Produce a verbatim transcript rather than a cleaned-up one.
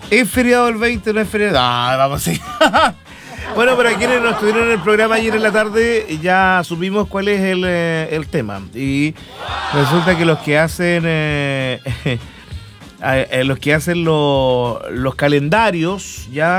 ¿Es feriado el veinte? ¿No es feriado? Ah, vamos a ir. Bueno, para quienes no estuvieron en el programa ayer en la tarde, ya supimos cuál es el, eh, el tema. Y resulta que los que hacen eh, eh, los que hacen lo, los calendarios ya